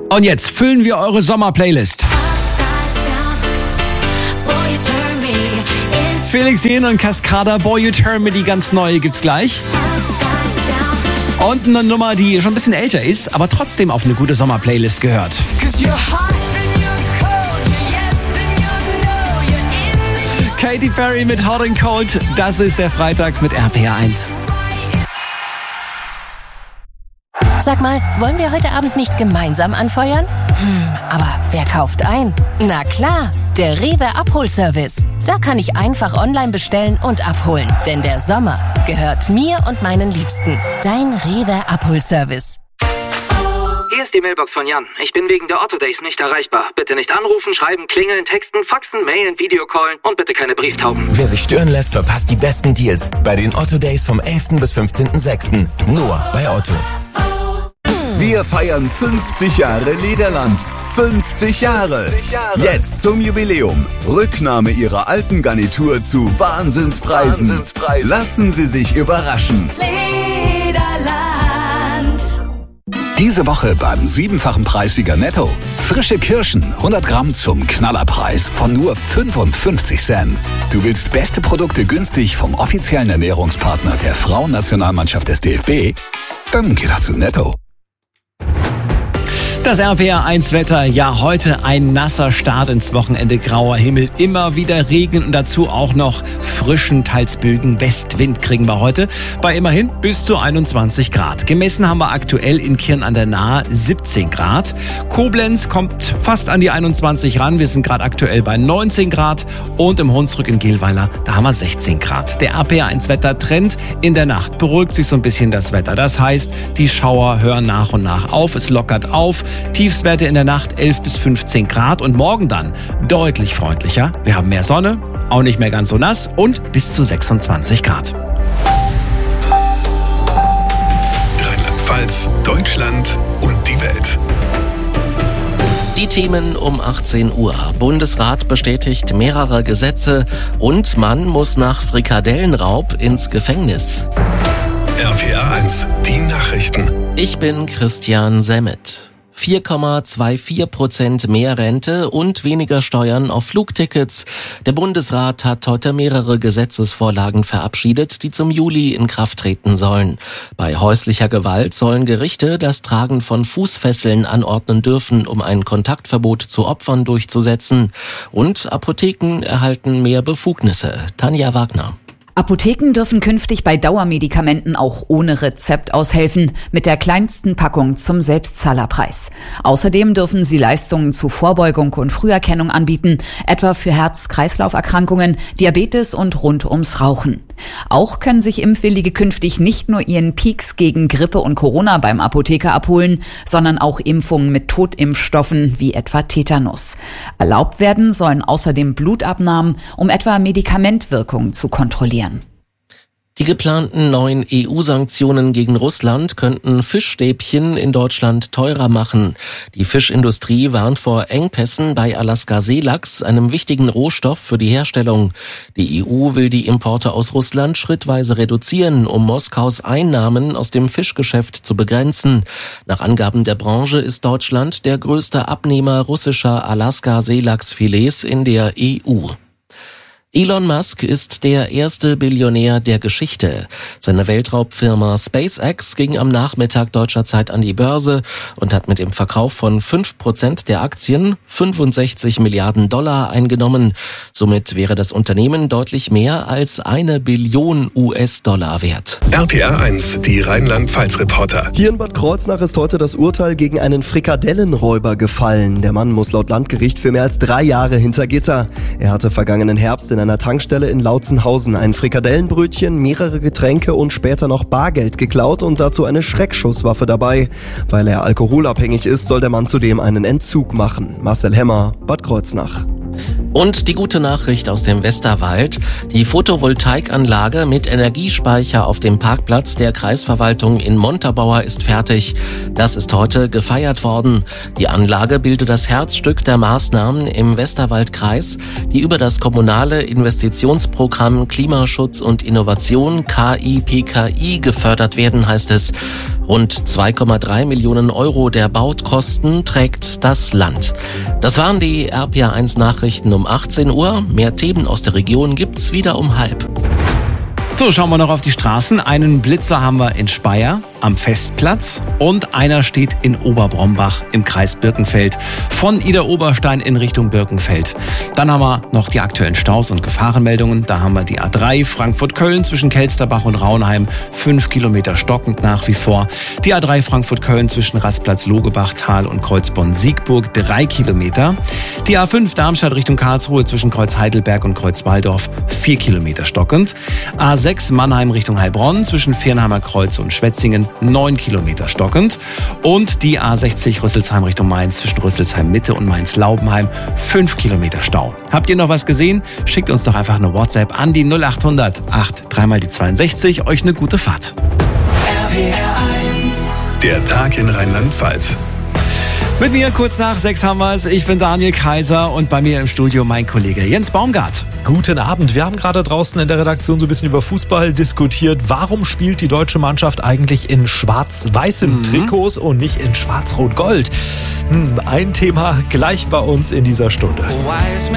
Und jetzt füllen wir eure Sommerplaylist. Felix Jähn und Cascada, Boy You Turn Me, die ganz neue gibt's gleich. Und eine Nummer, die schon ein bisschen älter ist, aber trotzdem auf eine gute Sommerplaylist gehört. Katy Perry mit Hot and Cold, das ist der Freitag mit RPR 1. Sag mal, wollen wir heute Abend nicht gemeinsam anfeuern? Aber wer kauft ein? Na klar, der Rewe Abholservice. Da kann ich einfach online bestellen und abholen. Denn der Sommer gehört mir und meinen Liebsten. Dein Rewe Abholservice. Hier ist die Mailbox von Jan. Ich bin wegen der Otto Days nicht erreichbar. Bitte nicht anrufen, schreiben, klingeln, texten, faxen, mailen, Videocallen und bitte keine Brieftauben. Wer sich stören lässt, verpasst die besten Deals bei den Otto Days vom 11. bis 15.06. Nur bei Otto. Wir feiern 50 Jahre Lederland. 50 Jahre. Jetzt zum Jubiläum. Rücknahme Ihrer alten Garnitur zu Wahnsinnspreisen. Lassen Sie sich überraschen. Lederland. Diese Woche beim 7-fachen Preissieger Netto. Frische Kirschen, 100 Gramm zum Knallerpreis von nur 55 Cent. Du willst beste Produkte günstig vom offiziellen Ernährungspartner der Frauennationalmannschaft des DFB? Dann geh doch zu Netto. Das RPR 1 Wetter, ja heute ein nasser Start ins Wochenende, grauer Himmel, immer wieder Regen und dazu auch noch frischen, teils böigen Westwind kriegen wir heute bei immerhin bis zu 21 Grad. Gemessen haben wir aktuell in Kirn an der Nahe 17 Grad. Koblenz kommt fast an die 21 ran, wir sind gerade aktuell bei 19 Grad und im Hunsrück in Gehlweiler, da haben wir 16 Grad. Der RPR 1 Wettertrend in der Nacht beruhigt sich so ein bisschen das Wetter. Das heißt, die Schauer hören nach und nach auf, es lockert auf. Tiefstwerte in der Nacht 11 bis 15 Grad und morgen dann deutlich freundlicher. Wir haben mehr Sonne, auch nicht mehr ganz so nass und bis zu 26 Grad. Rheinland-Pfalz, Deutschland und die Welt. Die Themen um 18 Uhr. Bundesrat bestätigt mehrere Gesetze und Mann muss nach Frikadellenraub ins Gefängnis. RPR 1, die Nachrichten. Ich bin Christian Semmet. 4,24% mehr Rente und weniger Steuern auf Flugtickets. Der Bundesrat hat heute mehrere Gesetzesvorlagen verabschiedet, die zum Juli in Kraft treten sollen. Bei häuslicher Gewalt sollen Gerichte das Tragen von Fußfesseln anordnen dürfen, um ein Kontaktverbot zu Opfern durchzusetzen. Und Apotheken erhalten mehr Befugnisse. Tanja Wagner. Apotheken dürfen künftig bei Dauermedikamenten auch ohne Rezept aushelfen, mit der kleinsten Packung zum Selbstzahlerpreis. Außerdem dürfen sie Leistungen zu Vorbeugung und Früherkennung anbieten, etwa für Herz-Kreislauf-Erkrankungen, Diabetes und rund ums Rauchen. Auch können sich Impfwillige künftig nicht nur ihren Peaks gegen Grippe und Corona beim Apotheker abholen, sondern auch Impfungen mit Totimpfstoffen wie etwa Tetanus. Erlaubt werden sollen außerdem Blutabnahmen, um etwa Medikamentwirkungen zu kontrollieren. Die geplanten neuen EU-Sanktionen gegen Russland könnten Fischstäbchen in Deutschland teurer machen. Die Fischindustrie warnt vor Engpässen bei Alaska-Seelachs, einem wichtigen Rohstoff für die Herstellung. Die EU will die Importe aus Russland schrittweise reduzieren, um Moskaus Einnahmen aus dem Fischgeschäft zu begrenzen. Nach Angaben der Branche ist Deutschland der größte Abnehmer russischer Alaska-Seelachsfilets in der EU. Elon Musk ist der erste Billionär der Geschichte. Seine Weltraubfirma SpaceX ging am Nachmittag deutscher Zeit an die Börse und hat mit dem Verkauf von 5% der Aktien 65 Milliarden Dollar eingenommen. Somit wäre das Unternehmen deutlich mehr als 1 Billion US-Dollar wert. RPR 1, die Rheinland-Pfalz-Reporter. Hier in Bad Kreuznach ist heute das Urteil gegen einen Frikadellenräuber gefallen. Der Mann muss laut Landgericht für mehr als 3 Jahre hinter Gitter. Er hatte vergangenen Herbst in einer Tankstelle in Lautzenhausen ein Frikadellenbrötchen, mehrere Getränke und später noch Bargeld geklaut und dazu eine Schreckschusswaffe dabei. Weil er alkoholabhängig ist, soll der Mann zudem einen Entzug machen. Marcel Hemmer, Bad Kreuznach. Und die gute Nachricht aus dem Westerwald. Die Photovoltaikanlage mit Energiespeicher auf dem Parkplatz der Kreisverwaltung in Montabaur ist fertig. Das ist heute gefeiert worden. Die Anlage bildet das Herzstück der Maßnahmen im Westerwaldkreis, die über das kommunale Investitionsprogramm Klimaschutz und Innovation KIPKI gefördert werden, heißt es. Rund 2,3 Millionen Euro der Baukosten trägt das Land. Das waren die RPA1 Nachrichten um 18 Uhr. Mehr Themen aus der Region gibt's wieder um 12:30. So, schauen wir noch auf die Straßen. Einen Blitzer haben wir in Speyer am Festplatz und einer steht in Oberbrombach im Kreis Birkenfeld von Idar-Oberstein in Richtung Birkenfeld. Dann haben wir noch die aktuellen Staus und Gefahrenmeldungen. Da haben wir die A3 Frankfurt-Köln zwischen Kelsterbach und Raunheim, 5 Kilometer stockend nach wie vor. Die A3 Frankfurt-Köln zwischen Rastplatz Logebachtal und Kreuzbonn-Siegburg, 3 Kilometer. Die A5 Darmstadt Richtung Karlsruhe zwischen Kreuz Heidelberg und Kreuz Waldorf, 4 Kilometer stockend. A6 Mannheim Richtung Heilbronn zwischen Viernheimer Kreuz und Schwetzingen, 9 Kilometer stockend. Und die A60 Rüsselsheim Richtung Mainz zwischen Rüsselsheim Mitte und Mainz-Laubenheim, 5 Kilometer Stau. Habt ihr noch was gesehen? Schickt uns doch einfach eine WhatsApp an die 0800 83 mal die 62. Euch eine gute Fahrt. Der Tag in Rheinland-Pfalz. Mit mir kurz nach 6 haben wir es. Ich bin Daniel Kaiser und bei mir im Studio mein Kollege Jens Baumgart. Guten Abend. Wir haben gerade draußen in der Redaktion so ein bisschen über Fußball diskutiert. Warum spielt die deutsche Mannschaft eigentlich in schwarz-weißen Trikots und nicht in schwarz-rot-gold? Ein Thema gleich bei uns in dieser Stunde. Wise